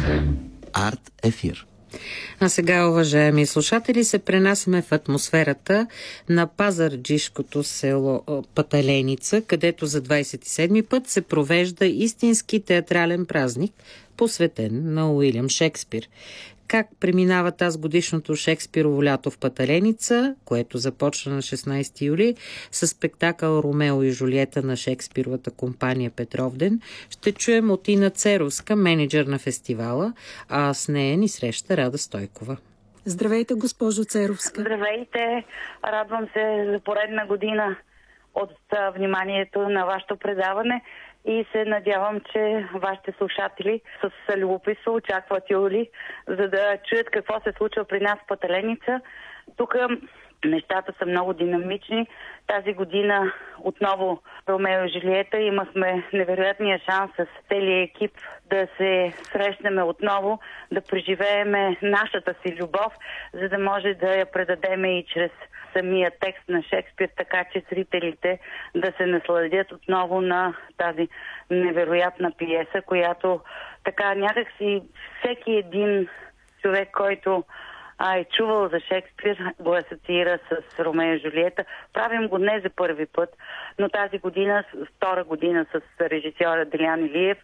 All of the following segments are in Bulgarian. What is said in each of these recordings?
Арт ефир. А сега, уважаеми слушатели, се пренасяме в атмосферата на пазарджишкото село Паталеница, където за 27-ми път се провежда истински театрален празник, посветен на Уилям Шекспир. Как преминава тази годишното Шекспирово лято в Паталеница, което започна на 16 юли с спектакъл Ромео и Жулиета на Шекспировата компания Петровден, ще чуем от Ина Церовска, менеджер на фестивала, а с нея ни среща Рада Стойкова. Здравейте, госпожо Церовска. Здравейте! Радвам се за поредна година от вниманието на вашето предаване и се надявам, че вашите слушатели с любопитство очакват юли, за да чуят какво се случва при нас в Паталеница. Тук нещата са много динамични. Тази година отново Ромео и Жулиета имахме невероятния шанс с целия екип да се срещнем отново, да преживееме нашата си любов, за да може да я предадеме и чрез самия текст на Шекспир, така че зрителите да се насладят отново на тази невероятна пиеса, която така някакси всеки един човек, който е чувал за Шекспир, го асоциира с Ромео и Жулиета. Правим го не за първи път, но тази година, втора година с режисьора Делян Илиев.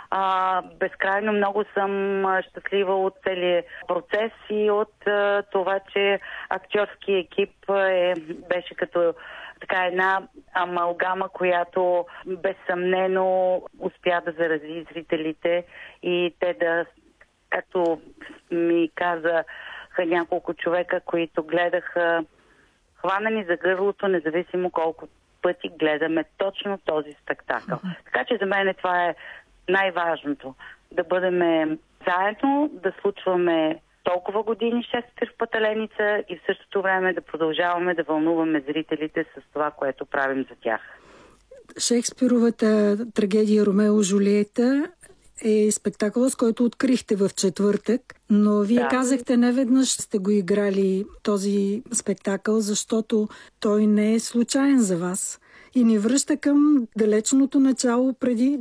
Безкрайно много съм щастлива от целия процес и от това, че актьорски екип беше като така една амалгама, която безсъмнено успя да зарази зрителите и те да, както ми каза няколко човека, които гледаха хванани за гърлото, независимо колко пъти гледаме точно този спектакъл. Така че за мен това е най-важното. Да бъдем заедно, да случваме толкова години Шекспир в Паталеница и в същото време да продължаваме да вълнуваме зрителите с това, което правим за тях. Шекспировата трагедия Ромео и Жулиета е спектакъл, с който открихте в четвъртък, но вие казахте неведнъж сте го играли този спектакъл, защото той не е случайен за вас и ни връща към далечното начало преди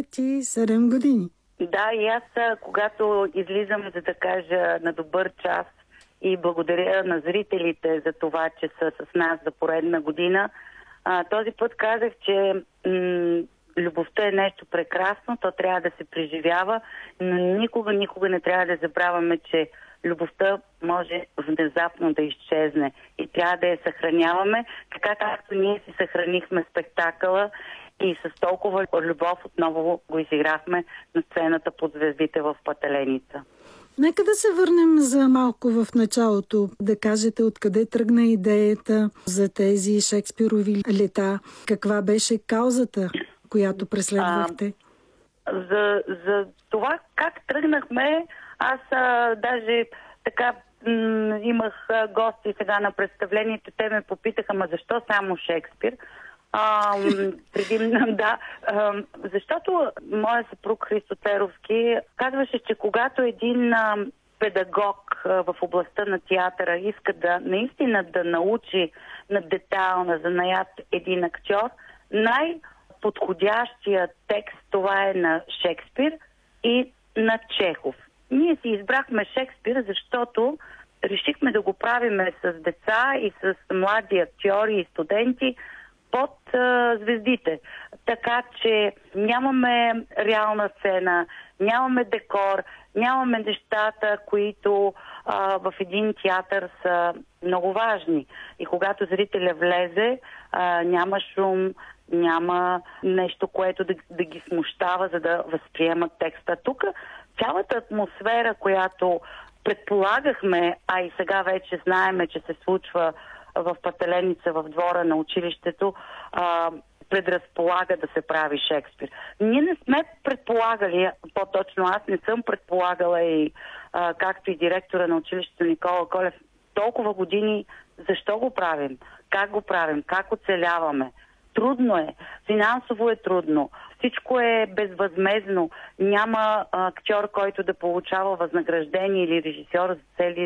27 години. Да, и аз, когато излизам, за да кажа на добър час и благодаря на зрителите за това, че са с нас за поредна година, този път казах, че любовта е нещо прекрасно, то трябва да се преживява, но никога не трябва да забравяме, че любовта може внезапно да изчезне и трябва да я съхраняваме, така както ние си съхранихме спектакъла и с толкова любов отново го изиграхме на сцената под звездите в Паталеница. Нека да се върнем за малко в началото, да кажете откъде тръгна идеята за тези Шекспирови лета, каква беше каузата, която преследвахте? За това как тръгнахме, аз даже така имах гости сега на представлението, те ме попитаха, защо само Шекспир? Защото моя съпруг Христо Церовски казваше, че когато един педагог в областта на театъра иска да наистина да научи на детайл, на занаят един актьор, най-подходящия текст това е на Шекспир и на Чехов. Ние си избрахме Шекспир, защото решихме да го правиме с деца и с млади актьори и студенти под звездите. Така че нямаме реална сцена, нямаме декор, нямаме нещата, които в един театър са много важни. И когато зрителя влезе, няма шум, няма нещо, което да ги смущава, за да възприемат текста. Тук цялата атмосфера, която предполагахме, а и сега вече знаеме, че се случва в Паталеница, в двора на училището, предразполага да се прави Шекспир. Ние не сме предполагали, по-точно аз не съм предполагала и както и директора на училището Никола Колев, толкова години защо го правим, как оцеляваме. Трудно е, финансово е трудно, всичко е безвъзмездно, няма актьор, който да получава възнаграждение или режисьор за цели